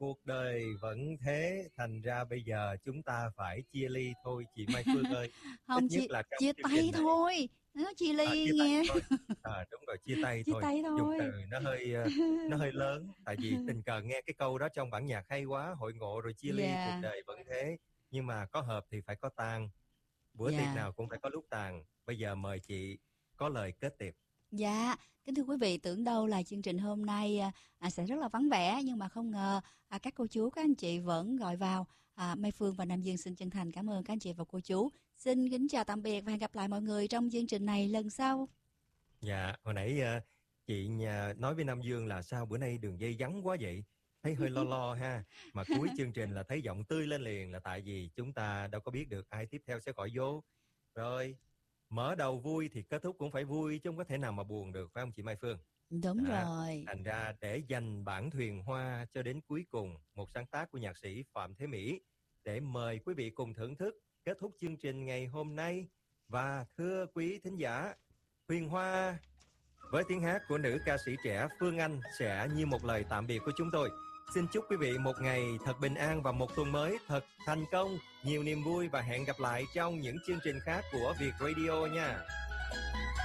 cuộc đời vẫn thế, thành ra bây giờ chúng ta phải chia ly thôi chị Mai Phương ơi. Không, Ít nhất là trong chia chương tay trình này. thôi, nó chia ly Chia tay nghe. thôi. Đúng rồi, chia tay Chia thôi. tay Dùng từ thôi. nó hơi lớn, tại vì tình cờ nghe cái câu đó trong bản nhạc hay quá, hội ngộ rồi chia ly, cuộc Dạ, đời vẫn thế. Nhưng mà có hợp thì phải có tan, bữa tiệc dạ. nào cũng phải có lúc tàn. Bây giờ mời chị có lời kết tiệc. Dạ, kính thưa quý vị, tưởng đâu là chương trình hôm nay sẽ rất là vắng vẻ, nhưng mà không ngờ các cô chú, các anh chị vẫn gọi vào. Mai Phương và Nam Dương xin chân thành cảm ơn các anh chị và cô chú. Xin kính chào tạm biệt và hẹn gặp lại mọi người trong chương trình này lần sau. Dạ, hồi nãy chị nói với Nam Dương là sao bữa nay đường dây vắng quá vậy? Thấy hơi lo lo ha. Mà cuối chương trình là thấy giọng tươi lên liền, là tại vì chúng ta đâu có biết được ai tiếp theo sẽ gọi vô. Rồi, mở đầu vui thì kết thúc cũng phải vui, chứ không có thể nào mà buồn được, phải không chị Mai Phương? Đúng Đó. rồi. Thành ra để dành bản Thuyền Hoa cho đến cuối cùng, một sáng tác của nhạc sĩ Phạm Thế Mỹ, để mời quý vị cùng thưởng thức kết thúc chương trình ngày hôm nay. Và thưa quý thính giả, Thuyền Hoa với tiếng hát của nữ ca sĩ trẻ Phương Anh sẽ như một lời tạm biệt của chúng tôi. Xin chúc quý vị một ngày thật bình an và một tuần mới thật thành công, nhiều niềm vui, và hẹn gặp lại trong những chương trình khác của Việt Radio nha.